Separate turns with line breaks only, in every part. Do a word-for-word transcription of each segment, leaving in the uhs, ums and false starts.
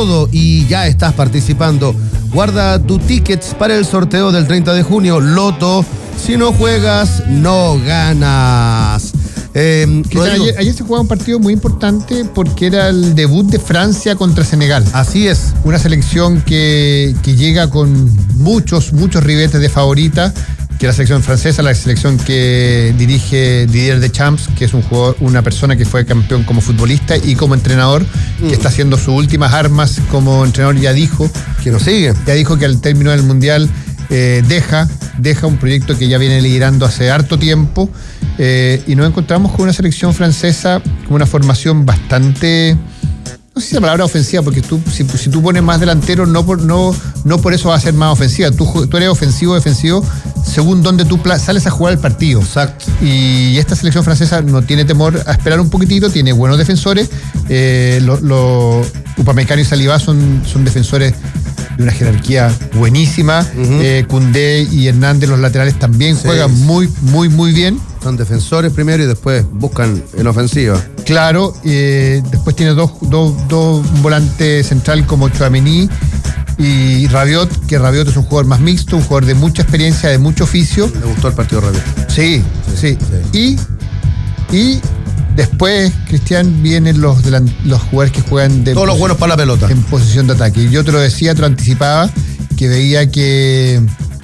todo y ya estás participando. Guarda tus tickets para el sorteo del treinta de junio. Loto, si no juegas, no ganas. Eh,
ayer, ayer se jugaba un partido muy importante porque era el debut de Francia contra Senegal.
Así es.
Una selección que, que llega con muchos, muchos ribetes de favorita, que es la selección francesa, la selección que dirige Didier Deschamps, que es un jugador, una persona que fue campeón como futbolista y como entrenador, mm. que está haciendo sus últimas armas como entrenador. Ya dijo
que nos sigue.
Ya dijo que al término del Mundial eh, deja, deja un proyecto que ya viene liderando hace harto tiempo. Eh, y nos encontramos con una selección francesa con una formación bastante, no sé si la palabra ofensiva, porque tú, si, si tú pones más delanteros, no por, no, no por eso va a ser más ofensiva. Tú, tú eres ofensivo o defensivo según donde tú sales a jugar el partido.
Exacto.
Y esta selección francesa no tiene temor a esperar un poquitito, tiene buenos defensores. Eh, lo, lo, Upamecano y Saliba son, son defensores de una jerarquía buenísima. Uh-huh. eh, Koundé y Hernández, los laterales, también sí, juegan muy, muy, muy bien.
Son defensores primero y después buscan en ofensiva.
Claro, eh, después tiene dos, dos, dos un volante central como Tchouaméni y Rabiot, que Rabiot es un jugador más mixto, un jugador de mucha experiencia, de mucho oficio.
Me gustó el partido de Rabiot.
Sí, sí. sí. sí. Y, y después, Cristian, vienen los, de la, los jugadores que juegan de
todos los buenos para la pelota.
En posición de ataque. Yo te lo decía, te lo anticipaba, que veía que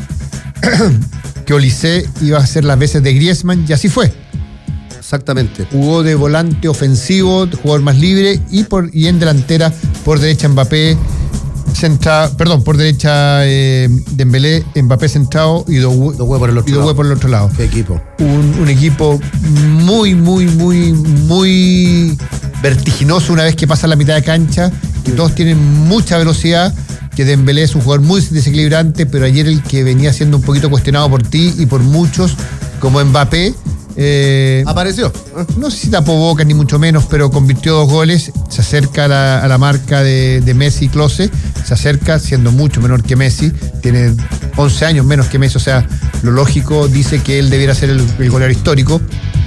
que Olise iba a hacer las veces de Griezmann, y así fue.
Exactamente.
Jugó de volante ofensivo, jugador más libre, y por y en delantera, por derecha Mbappé, centra, perdón, por derecha eh, Dembélé, Mbappé centrado y Doué
por el otro
y
lado.
por el otro lado.
Qué equipo.
Un, un equipo muy, muy, muy, muy vertiginoso una vez que pasa la mitad de cancha, que todos tienen mucha velocidad, que Dembélé es un jugador muy desequilibrante, pero ayer el que venía siendo un poquito cuestionado por ti y por muchos, como Mbappé, eh,
apareció.
No sé si tapó boca ni mucho menos, pero convirtió dos goles, se acerca a la, a la marca de, de Messi y Klose, se acerca siendo mucho menor que Messi, tiene once años menos que Messi, o sea, lo lógico dice que él debiera ser el, el goleador histórico,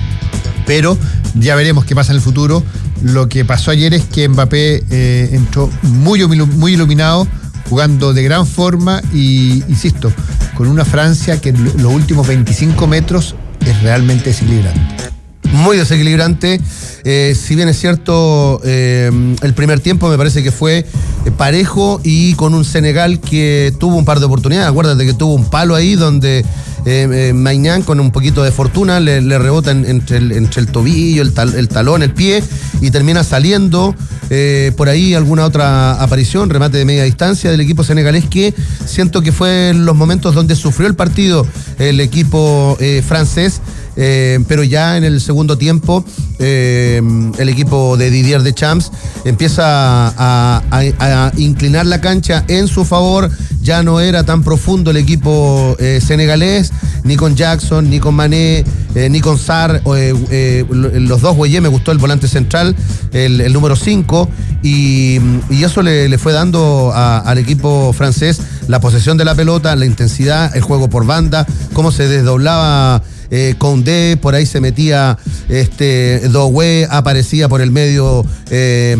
pero ya veremos qué pasa en el futuro. Lo que pasó ayer es que Mbappé eh, entró muy, muy iluminado, jugando de gran forma y, insisto, con una Francia que en los últimos veinticinco metros es realmente desequilibrante.
Muy desequilibrante. Eh, si bien es cierto, eh, el primer tiempo me parece que fue parejo y con un Senegal que tuvo un par de oportunidades. Acuérdate que tuvo un palo ahí donde eh, eh, Maignan, con un poquito de fortuna, le, le rebota en, entre, el, entre el tobillo, el, tal, el talón, el pie, y termina saliendo eh, por ahí alguna otra aparición, remate de media distancia del equipo senegalés, que siento que fue en los momentos donde sufrió el partido el equipo eh, francés. Eh, pero ya en el segundo tiempo eh, el equipo de Didier Deschamps empieza a, a, a inclinar la cancha en su favor. Ya no era tan profundo el equipo eh, senegalés, ni con Jackson, ni con Mané, eh, ni con Sarr, eh, eh, los dos güeyes. Me gustó el volante central, el, el número cinco, y, y eso le, le fue dando a, al equipo francés la posesión de la pelota, la intensidad, el juego por banda, cómo se desdoblaba Eh, Koundé, por ahí se metía este, Doué, aparecía por el medio eh,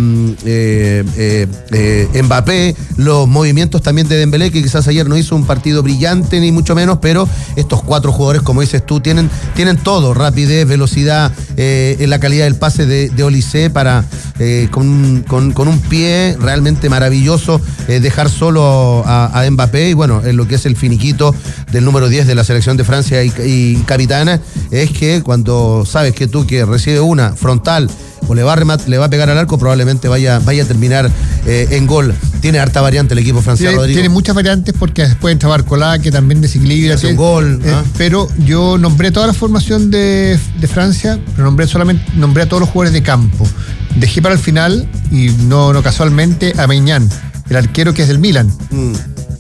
eh, eh, eh, Mbappé, los movimientos también de Dembélé, que quizás ayer no hizo un partido brillante ni mucho menos, pero estos cuatro jugadores, como dices tú, tienen, tienen todo: rapidez, velocidad, eh, en la calidad del pase de, de Olise para eh, con, con, con un pie realmente maravilloso eh, dejar solo a, a Mbappé. Y bueno, en lo que es el finiquito del número diez de la selección de Francia y, y capitán, es que cuando sabes que tú que recibe una frontal o le va a remat, le va a pegar al arco, probablemente vaya, vaya a terminar eh, en gol. Tiene harta variante el equipo francés,
tiene,
Rodrigo.
Tiene muchas variantes, porque después entra Barcola, que también desequilibra.
Hace un gol.
Eh, ¿ah? Pero yo nombré toda la formación de, de Francia, pero nombré solamente nombré a todos los jugadores de campo. Dejé para el final, y no, no casualmente, a Maignan, el arquero que es del Milan. Mm.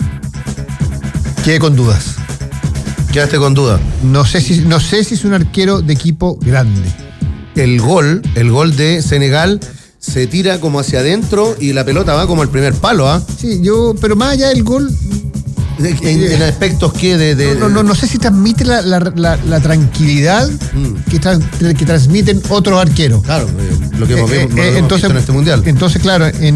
Quedé con dudas.
Quedaste con duda.
No sé si, no sé si es un arquero de equipo grande.
El gol, el gol de Senegal se tira como hacia adentro y la pelota va como al primer palo, ¿ah? ¿eh?
Sí, yo, pero más allá del gol.
En, en aspectos que de, de.
No, no, no sé si transmite la, la, la, la tranquilidad mm. que, tra, que transmiten otros arqueros.
Claro, eh, lo que hemos,
eh,
eh,
eh,
hemos
entonces,
visto en este mundial.
Entonces, claro, en